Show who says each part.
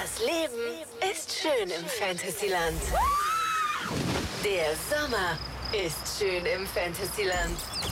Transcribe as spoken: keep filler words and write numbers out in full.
Speaker 1: Das Leben ist schön im Fantasyland. Der Sommer ist schön im Fantasyland.